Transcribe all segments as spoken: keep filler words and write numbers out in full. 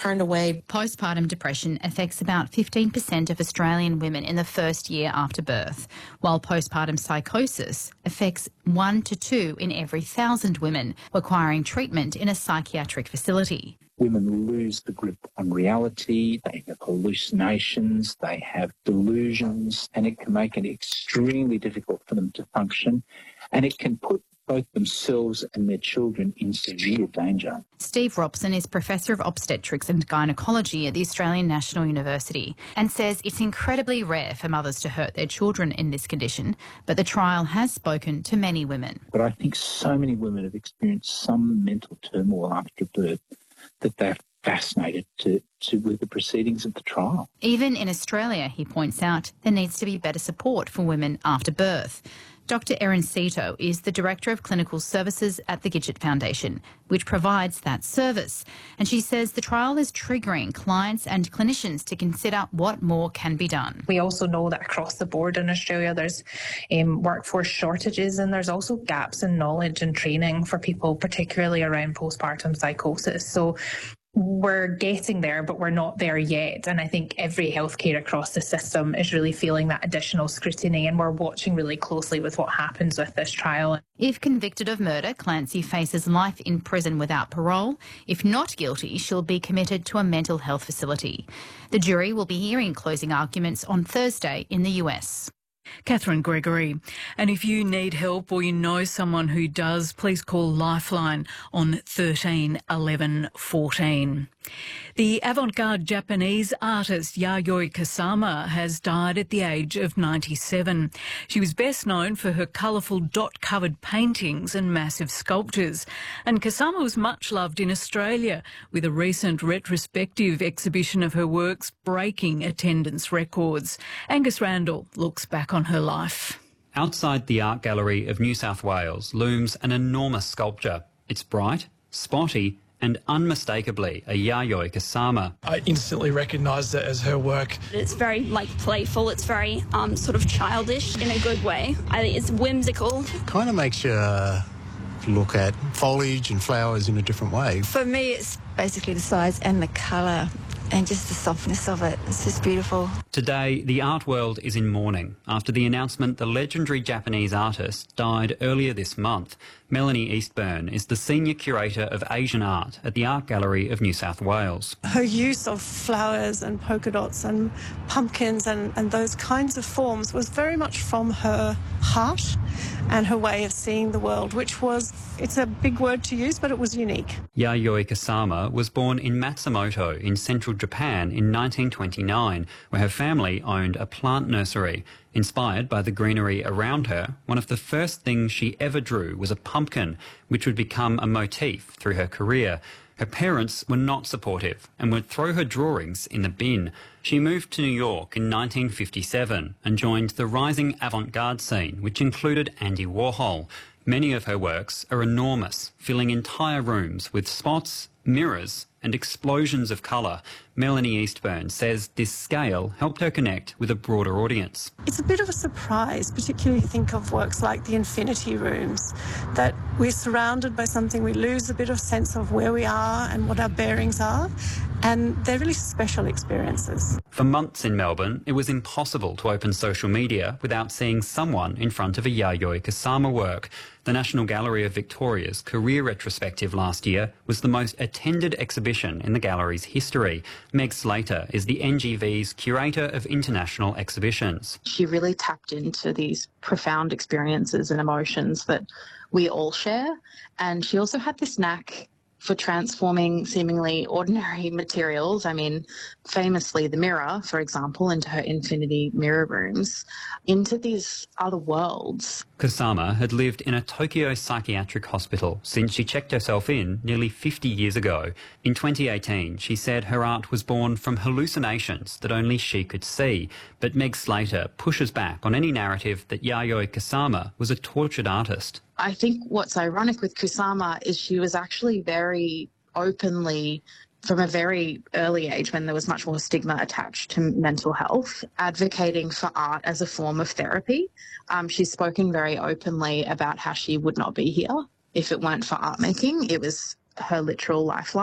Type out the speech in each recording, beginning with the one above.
turned away. Postpartum depression affects about fifteen percent of Australian women in the first year after birth, while postpartum psychosis affects one to two in every thousand women requiring treatment in a psychiatric facility. Women lose the grip on reality, they have hallucinations, they have delusions, and it can make it extremely difficult for them to function, and it can put both themselves and their children in severe danger. Steve Robson is Professor of Obstetrics and Gynecology at the Australian National University and says it's incredibly rare for mothers to hurt their children in this condition, but the trial has spoken to many women. But I think so many women have experienced some mental turmoil after birth that they're fascinated to, to with the proceedings of the trial. Even in Australia, he points out, there needs to be better support for women after birth. Doctor Erin Cito is the Director of Clinical Services at the Gidget Foundation, which provides that service. And she says the trial is triggering clients and clinicians to consider what more can be done. We also know that across the board in Australia there's um, workforce shortages, and there's also gaps in knowledge and training for people, particularly around postpartum psychosis. So we're getting there, but we're not there yet. And I think every healthcare across the system is really feeling that additional scrutiny, and we're watching really closely with what happens with this trial. If convicted of murder, Clancy faces life in prison without parole. If not guilty, she'll be committed to a mental health facility. The jury will be hearing closing arguments on Thursday in the U S. Catherine Gregory. And if you need help or you know someone who does, please call Lifeline on thirteen eleven fourteen. The avant-garde Japanese artist Yayoi Kusama has died at the age of ninety-seven. She was best known for her colourful dot-covered paintings and massive sculptures. And Kusama was much loved in Australia, with a recent retrospective exhibition of her works breaking attendance records. Angus Randall looks back on her life. Outside the Art Gallery of New South Wales looms an enormous sculpture. It's bright, spotty, and unmistakably a Yayoi Kusama. I instantly recognised it as her work. It's very, like, playful. It's very um, sort of childish in a good way. I think it's whimsical. Kind of makes you uh, look at foliage and flowers in a different way. For me, it's basically the size and the colour and just the softness of it. It's just beautiful. Today, the art world is in mourning after the announcement the legendary Japanese artist died earlier this month. Melanie Eastburn is the Senior Curator of Asian Art at the Art Gallery of New South Wales. Her use of flowers and polka dots and pumpkins and, and those kinds of forms was very much from her heart and her way of seeing the world, which was, it's a big word to use, but it was unique. Yayoi Kusama was born in Matsumoto in central Japan in nineteen twenty-nine, where her family owned a plant nursery. Inspired by the greenery around her, one of the first things she ever drew was a pumpkin, which would become a motif through her career. Her parents were not supportive and would throw her drawings in the bin. She moved to New York in nineteen fifty-seven and joined the rising avant-garde scene, which included Andy Warhol. Many of her works are enormous, filling entire rooms with spots, mirrors and explosions of colour. Melanie Eastburn says this scale helped her connect with a broader audience. It's a bit of a surprise, particularly think of works like the Infinity Rooms, that we're surrounded by something, we lose a bit of sense of where we are and what our bearings are, and they're really special experiences. For months in Melbourne, it was impossible to open social media without seeing someone in front of a Yayoi Kusama work. The National Gallery of Victoria's career retrospective last year was the most attended exhibition in the gallery's history. Meg Slater is the N G V's Curator of International Exhibitions. She really tapped into these profound experiences and emotions that we all share, and she also had this knack for transforming seemingly ordinary materials. I mean, famously the mirror, for example, into her Infinity Mirror Rooms, into these other worlds. Kusama had lived in a Tokyo psychiatric hospital since she checked herself in nearly fifty years ago. In twenty eighteen, she said her art was born from hallucinations that only she could see. But Meg Slater pushes back on any narrative that Yayoi Kusama was a tortured artist. I think what's ironic with Kusama is she was actually very openly, from a very early age when there was much more stigma attached to mental health, advocating for art as a form of therapy. Um, she's spoken very openly about how she would not be here if it weren't for art making. It was her literal lifeline.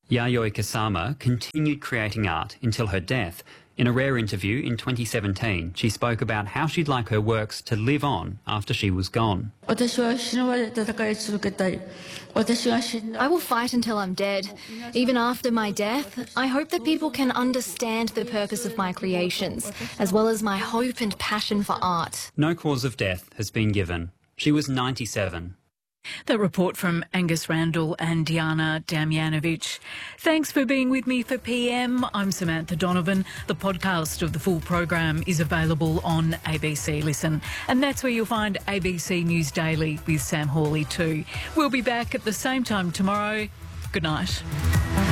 Yayoi Kusama continued creating art until her death. In a rare interview in twenty seventeen, she spoke about how she'd like her works to live on after she was gone. I will fight until I'm dead. Even after my death, I hope that people can understand the purpose of my creations, as well as my hope and passion for art. No cause of death has been given. She was ninety-seven. That report from Angus Randall and Diana Damjanovic. Thanks for being with me for P M. I'm Samantha Donovan. The podcast of the full program is available on A B C Listen. And that's where you'll find A B C News Daily with Sam Hawley too. We'll be back at the same time tomorrow. Good night.